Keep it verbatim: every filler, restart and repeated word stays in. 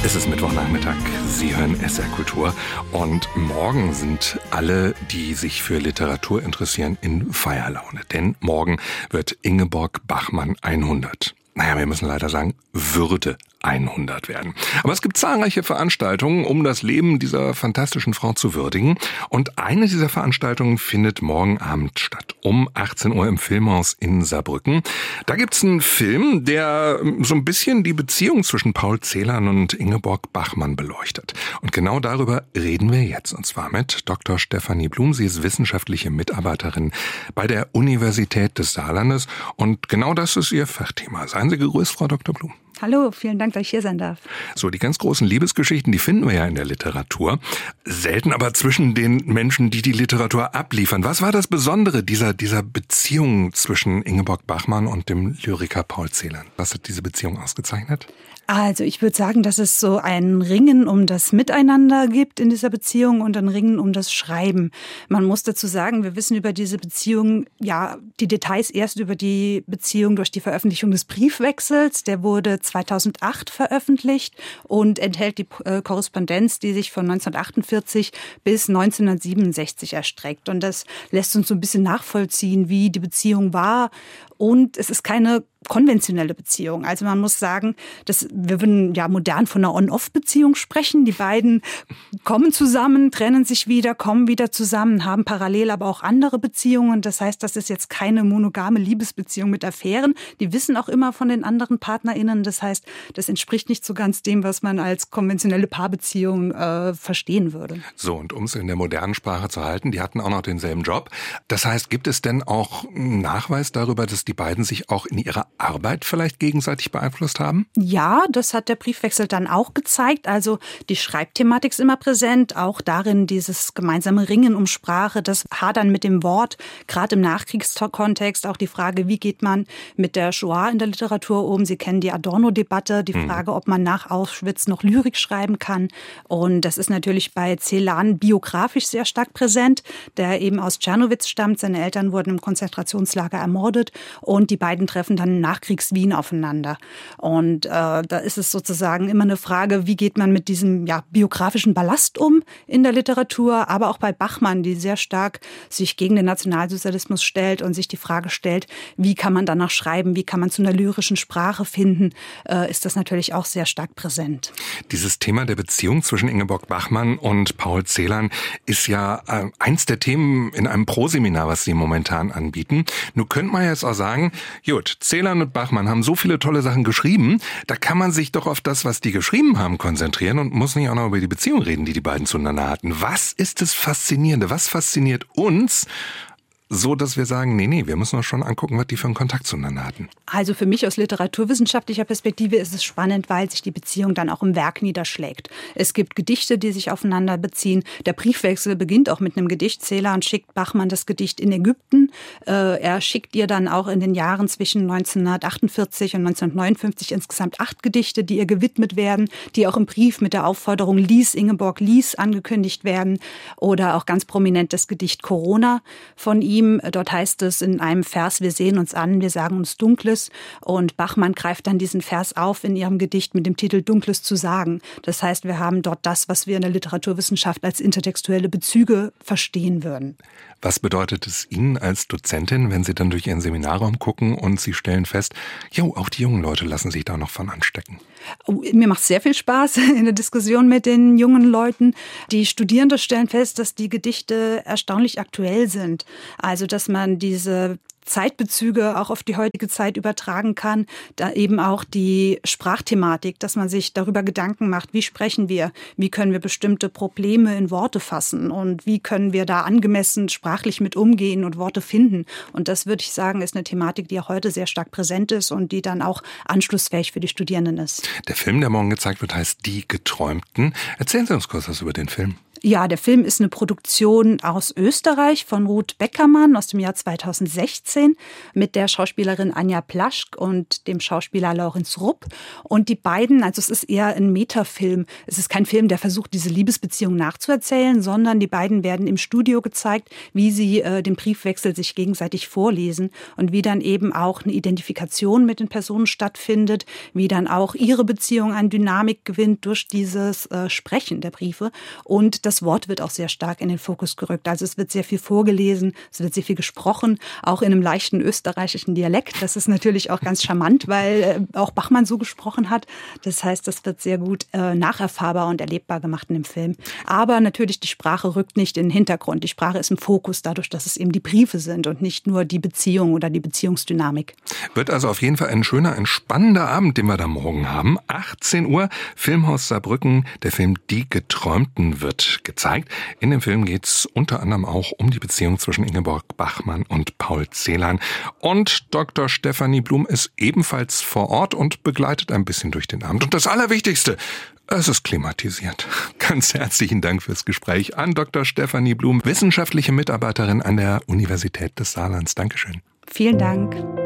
Es ist Mittwochnachmittag, Sie hören S R Kultur und morgen sind alle, die sich für Literatur interessieren, in Feierlaune. Denn morgen wird Ingeborg Bachmann hundert. Naja, wir müssen leider sagen, würde hundert werden. Aber es gibt zahlreiche Veranstaltungen, um das Leben dieser fantastischen Frau zu würdigen. Und eine dieser Veranstaltungen findet morgen Abend statt, um achtzehn Uhr im Filmhaus in Saarbrücken. Da gibt's einen Film, der so ein bisschen die Beziehung zwischen Paul Celan und Ingeborg Bachmann beleuchtet. Und genau darüber reden wir jetzt, und zwar mit Doktor Stefanie Blum. Sie ist wissenschaftliche Mitarbeiterin bei der Universität des Saarlandes. Und genau das ist ihr Fachthema. Seien Sie gegrüßt, Frau Doktor Blum. Hallo, vielen Dank, dass ich hier sein darf. So, die ganz großen Liebesgeschichten, die finden wir ja in der Literatur. Selten aber zwischen den Menschen, die die Literatur abliefern. Was war das Besondere dieser, dieser Beziehung zwischen Ingeborg Bachmann und dem Lyriker Paul Celan? Was hat diese Beziehung ausgezeichnet? Also ich würde sagen, dass es so ein Ringen um das Miteinander gibt in dieser Beziehung und ein Ringen um das Schreiben. Man muss dazu sagen, wir wissen über diese Beziehung, ja, die Details erst über die Beziehung durch die Veröffentlichung des Briefwechsels. Der wurde zweitausendacht veröffentlicht und enthält die äh, Korrespondenz, die sich von neunzehnhundertachtundvierzig bis neunzehnhundertsiebenundsechzig erstreckt. Und das lässt uns so ein bisschen nachvollziehen, wie die Beziehung war. Und es ist keine konventionelle Beziehung. Also man muss sagen, dass wir würden ja modern von einer On-Off-Beziehung sprechen. Die beiden kommen zusammen, trennen sich wieder, kommen wieder zusammen, haben parallel aber auch andere Beziehungen. Das heißt, das ist jetzt keine monogame Liebesbeziehung mit Affären. Die wissen auch immer von den anderen PartnerInnen. Das heißt, das entspricht nicht so ganz dem, was man als konventionelle Paarbeziehung äh, verstehen würde. So, und um es in der modernen Sprache zu halten, die hatten auch noch denselben Job. Das heißt, gibt es denn auch einen Nachweis darüber, dass die beiden sich auch in ihrer Arbeit vielleicht gegenseitig beeinflusst haben? Ja, das hat der Briefwechsel dann auch gezeigt. Also die Schreibthematik ist immer präsent, auch darin dieses gemeinsame Ringen um Sprache, das Hadern mit dem Wort, gerade im Nachkriegskontext auch die Frage, wie geht man mit der Shoah in der Literatur um? Sie kennen die Adorno-Debatte, die hm. Frage, ob man nach Auschwitz noch Lyrik schreiben kann. Und das ist natürlich bei Celan biografisch sehr stark präsent, der eben aus Czernowitz stammt. Seine Eltern wurden im Konzentrationslager ermordet und die beiden treffen dann im Nachkriegs-Wien aufeinander. Und äh, da ist es sozusagen immer eine Frage, wie geht man mit diesem ja, biografischen Ballast um in der Literatur, aber auch bei Bachmann, die sehr stark sich gegen den Nationalsozialismus stellt und sich die Frage stellt, wie kann man danach schreiben, wie kann man zu einer lyrischen Sprache finden, äh, ist das natürlich auch sehr stark präsent. Dieses Thema der Beziehung zwischen Ingeborg Bachmann und Paul Celan ist ja äh, eins der Themen in einem Proseminar, was Sie momentan anbieten. Nun könnte man jetzt auch sagen, gut, Celan und Bachmann haben so viele tolle Sachen geschrieben, da kann man sich doch auf das, was die geschrieben haben, konzentrieren und muss nicht auch noch über die Beziehung reden, die die beiden zueinander hatten. Was ist das Faszinierende? Was fasziniert uns, so dass wir sagen, nee, nee, wir müssen uns schon angucken, was die für einen Kontakt zueinander hatten? Also für mich aus literaturwissenschaftlicher Perspektive ist es spannend, weil sich die Beziehung dann auch im Werk niederschlägt. Es gibt Gedichte, die sich aufeinander beziehen. Der Briefwechsel beginnt auch mit einem Gedicht. Celan schickt Bachmann das Gedicht in Ägypten. Er schickt ihr dann auch in den Jahren zwischen neunzehnhundertachtundvierzig und neunzehnhundertneunundfünfzig insgesamt acht Gedichte, die ihr gewidmet werden, die auch im Brief mit der Aufforderung Lies, Ingeborg Lies angekündigt werden. Oder auch ganz prominent das Gedicht Corona von ihm. Dort heißt es in einem Vers, wir sehen uns an, wir sagen uns Dunkles. Und Bachmann greift dann diesen Vers auf in ihrem Gedicht mit dem Titel Dunkles zu sagen. Das heißt, wir haben dort das, was wir in der Literaturwissenschaft als intertextuelle Bezüge verstehen würden. Was bedeutet es Ihnen als Dozentin, wenn Sie dann durch Ihren Seminarraum gucken und Sie stellen fest, jo, auch die jungen Leute lassen sich da noch von anstecken? Oh, mir macht es sehr viel Spaß in der Diskussion mit den jungen Leuten. Die Studierenden stellen fest, dass die Gedichte erstaunlich aktuell sind. Also, dass man diese Zeitbezüge auch auf die heutige Zeit übertragen kann, da eben auch die Sprachthematik, dass man sich darüber Gedanken macht, wie sprechen wir, wie können wir bestimmte Probleme in Worte fassen und wie können wir da angemessen sprachlich mit umgehen und Worte finden. Und das, würde ich sagen, ist eine Thematik, die auch heute sehr stark präsent ist und die dann auch anschlussfähig für die Studierenden ist. Der Film, der morgen gezeigt wird, heißt Die Geträumten. Erzählen Sie uns kurz was über den Film. Ja, der Film ist eine Produktion aus Österreich von Ruth Beckermann aus dem Jahr zweitausendsechzehn mit der Schauspielerin Anja Plaschk und dem Schauspieler Laurenz Rupp. Und die beiden, also es ist eher ein Metafilm. Es ist kein Film, der versucht, diese Liebesbeziehung nachzuerzählen, sondern die beiden werden im Studio gezeigt, wie sie äh, den Briefwechsel sich gegenseitig vorlesen und wie dann eben auch eine Identifikation mit den Personen stattfindet, wie dann auch ihre Beziehung an Dynamik gewinnt durch dieses äh, Sprechen der Briefe. Und das Wort wird auch sehr stark in den Fokus gerückt. Also es wird sehr viel vorgelesen, es wird sehr viel gesprochen, auch in einem leichten österreichischen Dialekt. Das ist natürlich auch ganz charmant, weil äh, auch Bachmann so gesprochen hat. Das heißt, das wird sehr gut äh, nacherfahrbar und erlebbar gemacht in dem Film. Aber natürlich, die Sprache rückt nicht in den Hintergrund. Die Sprache ist im Fokus dadurch, dass es eben die Briefe sind und nicht nur die Beziehung oder die Beziehungsdynamik. Wird also auf jeden Fall ein schöner, ein spannender Abend, den wir da morgen haben. achtzehn Uhr, Filmhaus Saarbrücken. Der Film Die Geträumten wird gezeigt. In dem Film geht es unter anderem auch um die Beziehung zwischen Ingeborg Bachmann und Paul Celan. Und Doktor Stefanie Blum ist ebenfalls vor Ort und begleitet ein bisschen durch den Abend. Und das Allerwichtigste, es ist klimatisiert. Ganz herzlichen Dank fürs Gespräch an Doktor Stefanie Blum, wissenschaftliche Mitarbeiterin an der Universität des Saarlands. Dankeschön. Vielen Dank.